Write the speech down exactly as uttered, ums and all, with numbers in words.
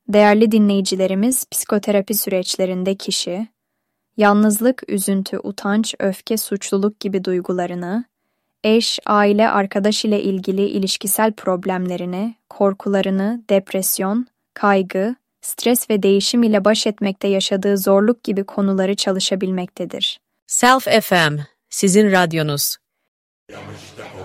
Değerli dinleyicilerimiz, psikoterapi süreçlerinde kişi, yalnızlık, üzüntü, utanç, öfke, suçluluk gibi duygularını, eş, aile, arkadaş ile ilgili ilişkisel problemlerini, korkularını, depresyon, kaygı, stres ve değişim ile baş etmekte yaşadığı zorluk gibi konuları çalışabilmektedir. Self F M, sizin radyonuz.